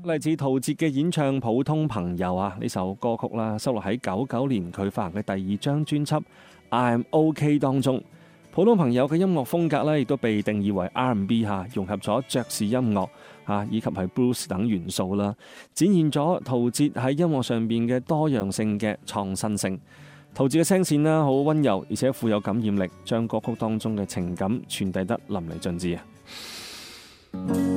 嚟自陶喆嘅演唱《普通朋友》啊，呢首歌曲啦，收錄喺99年佢發行嘅第2張專輯《I'm OK》當中。普通朋友嘅音樂風格咧，亦都被定義為 R&B 嚇，融合咗爵士音樂嚇以及係 blues 等元素啦，展現咗陶喆喺音樂上邊嘅多樣性嘅創新性。陶喆嘅聲線啦，好溫柔，而且富有感染力，將歌曲當中嘅情感傳遞得淋漓盡致啊！